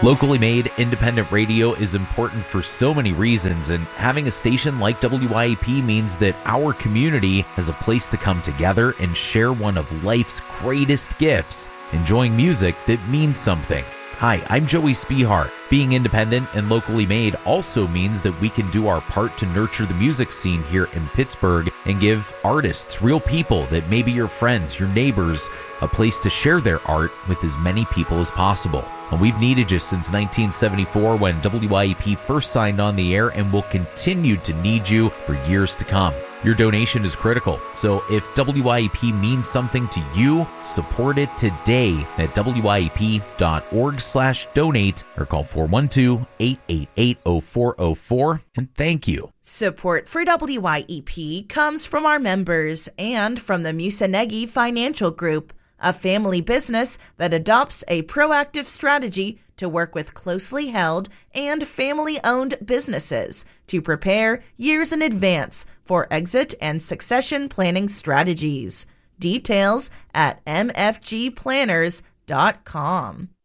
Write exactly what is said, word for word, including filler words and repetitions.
Locally made independent radio is important for so many reasons, and having a station like W I A P means that our community has a place to come together and share one of life's greatest gifts, enjoying music that means something. Hi, I'm Joey Spehar. Being independent and locally made also means that we can do our part to nurture the music scene here in Pittsburgh and give artists, real people that may be your friends, your neighbors, a place to share their art with as many people as possible. And we've needed you since nineteen seventy-four when W I A P first signed on the air, and will continue to need you for years to come. Your donation is critical, so if W I A P means something to you, support it today at W I A P dot org slash donate or call four one two, eight eight eight, zero four zero four, and thank you. Support for W I A P comes from our members and from the Musanegi Financial Group, a family business that adopts a proactive strategy to work with closely held and family-owned businesses to prepare years in advance for exit and succession planning strategies. Details at m f g planners dot com.